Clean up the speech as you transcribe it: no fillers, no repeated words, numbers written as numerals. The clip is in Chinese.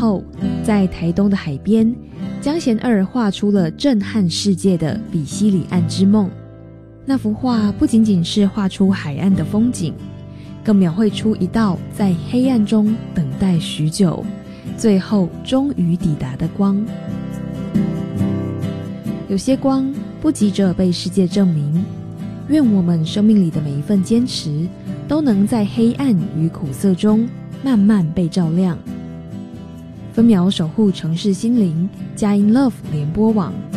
后，在台东的海边，江贤二画出了震撼世界的比西里岸之梦。那幅画不仅仅是画出海岸的风景，更描绘出一道在黑暗中等待许久，最后终于抵达的光。有些光不急着被世界证明，愿我们生命里的每一份坚持，都能在黑暗与苦涩中慢慢被照亮。分秒守护城市心灵，佳音 Love 联播网。